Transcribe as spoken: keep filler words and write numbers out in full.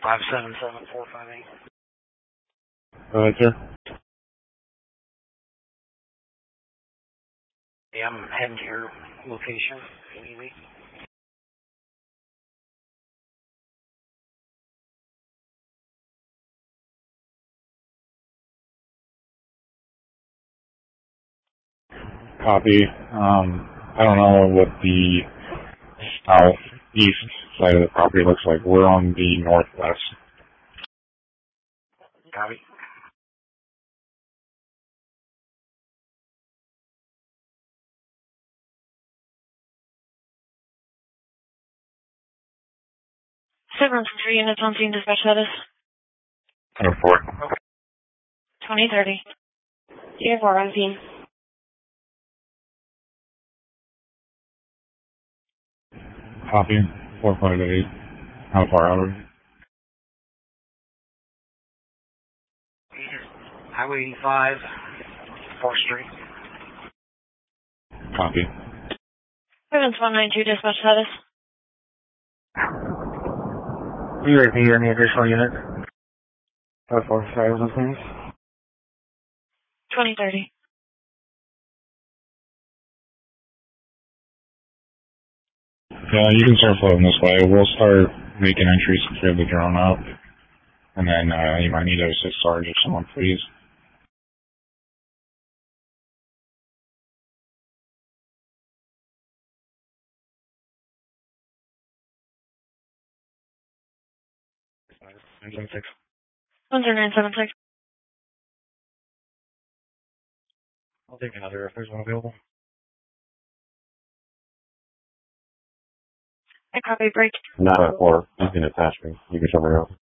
five seven seven four five eight. Go ahead, sir. Yeah, I'm heading to your location. Easy. Copy. Um, I don't know what the southeast side of the property looks like. We're on the northwest. Copy. Seven from three units on scene, dispatch status. Report. twenty thirty. T F R on scene. Copy. four five eight. How far out are we? Highway eighty-five, fourth Street. Copy. Evans one nine two, dispatch status. U A P, any additional units? Five four thousand, please. twenty thirty. Yeah, you can start floating this way. We'll start making entries to clear the drone up. And then uh, you might need to assist Sarge if someone please. nine seven six. one zero nine seven six. I'll take another if there's one available. I copy break. Not at four. You can attach me. You can somewhere else.